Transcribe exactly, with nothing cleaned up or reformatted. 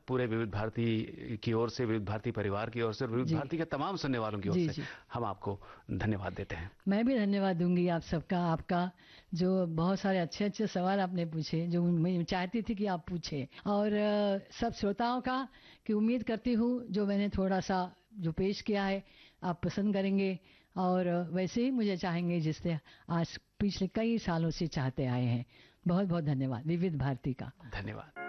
पूरे विविध भारती की ओर से, विविध भारती परिवार की ओर से, विविध भारती के तमाम सुनने वालों की ओर से हम आपको धन्यवाद देते हैं। मैं भी धन्यवाद दूंगी आप सबका, आपका जो बहुत सारे अच्छे अच्छे सवाल आपने पूछे जो मैं चाहती थी कि आप पूछे, और सब श्रोताओं का कि उम्मीद करती हूँ जो मैंने थोड़ा सा जो पेश किया है आप पसंद करेंगे और वैसे ही मुझे चाहेंगे जिससे आज पिछले कई सालों से चाहते आए हैं। बहुत बहुत धन्यवाद विविध भारती का। धन्यवाद।